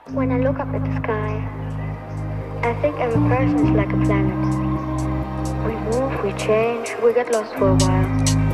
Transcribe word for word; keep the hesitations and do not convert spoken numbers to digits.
When I look up at the sky, I think every person is like a planet. We move, we change, we get lost for a while.